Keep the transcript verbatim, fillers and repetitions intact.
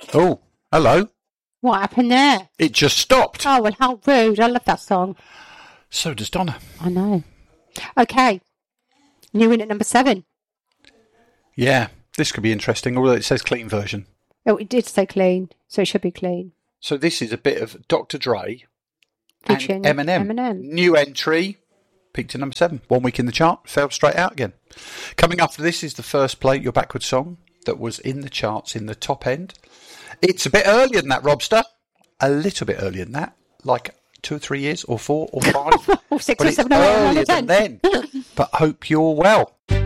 Oh, hello. What happened there? It just stopped. Oh, well, how rude. I love that song. So does Donna. I know. Okay. New in at number seven. Yeah, this could be interesting, although it says clean version. Oh, it did say clean, so it should be clean. So this is a bit of Doctor Dre Featuring and Eminem. Eminem. New entry, peaked at number seven. One week in the chart, fell straight out again. Coming after this is the first Play Your Backwards song that was in the charts in the top end. It's a bit earlier than that, Robster. A little bit earlier than that, like two or three years, or four, or five. or six but or it's seven or eight earlier or ten. than then. But hope you're well.